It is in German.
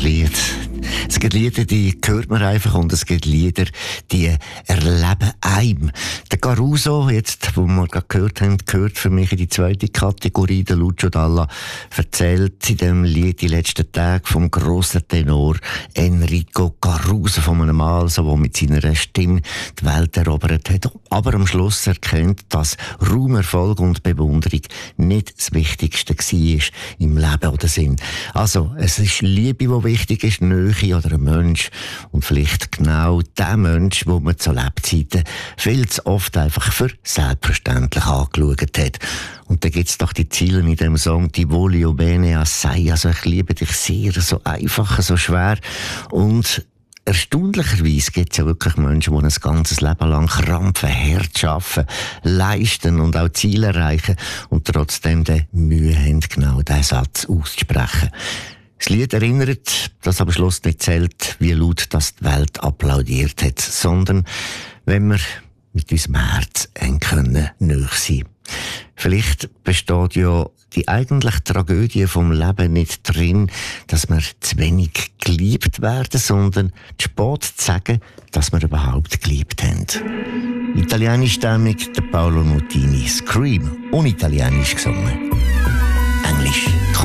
Lied. Es gibt Lieder, die hört man einfach, und es gibt Lieder, die erleben einem. Der Caruso, jetzt, wo wir gerade gehört haben, gehört für mich in die zweite Kategorie. Der Lucio Dalla erzählt in dem Lied die letzten Tage vom grossen Tenor Enrico Caruso, von einem Mann, der mit seiner Stimme die Welt erobert hat, aber am Schluss erkennt, dass Ruhm, Erfolg und Bewunderung nicht das Wichtigste war im Leben oder Sinn. Also, es ist Liebe, die wichtig ist, Nähe oder ein Mensch. Und vielleicht genau der Mensch, den man zu Lebzeiten viel zu oft einfach für selbstverständlich angeschaut hat. Und da gibt's doch die Ziele in dem Song, «Ti voglio bene assai», also ich liebe dich sehr, so einfach, so schwer. Und erstaunlicherweise gibt es ja wirklich Menschen, die ein ganzes Leben lang krampfen, hart arbeiten, leisten und auch Ziele erreichen und trotzdem die Mühe haben, genau diesen Satz auszusprechen. Das Lied erinnert, dass am Schluss nicht zählt, wie laut das die Welt applaudiert hat, sondern wenn wir mit unserem Herz eng können, nahe sein. Vielleicht besteht ja die eigentliche Tragödie vom Leben nicht drin, dass wir zu wenig geliebt werden, sondern zu spät zu sagen, dass wir überhaupt geliebt haben. Italienischstämmig, der Paolo Nutini, Scream, unitalienisch gesungen.